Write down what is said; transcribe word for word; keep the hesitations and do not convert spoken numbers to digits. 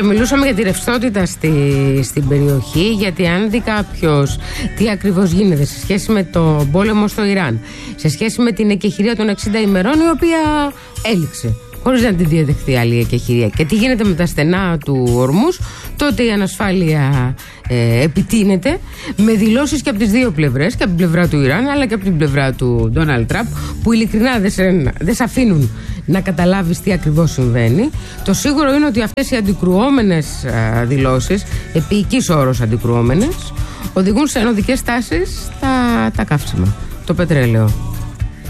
Και μιλούσαμε για τη ρευστότητα στη, στην περιοχή, γιατί αν δει κάποιος τι ακριβώς γίνεται σε σχέση με το πόλεμο στο Ιράν, σε σχέση με την εκεχηρία των εξήντα ημερών, η οποία έληξε χωρίς να την διαδεχθεί άλλη εκεχηρία, και τι γίνεται με τα στενά του Ορμούς, τότε η ανασφάλεια ε, επιτείνεται, με δηλώσεις και από τις δύο πλευρές, και από την πλευρά του Ιράν αλλά και από την πλευρά του Ντόναλντ Τραμπ, που ειλικρινά δεν σε, δεν σε αφήνουν να καταλάβεις τι ακριβώς συμβαίνει. Το σίγουρο είναι ότι αυτές οι αντικρουόμενες α, δηλώσεις, επίοικης όρος αντικρουόμενες, οδηγούν σε ενωδικές τάσεις τα, τα καύσιμα, το πετρέλαιο.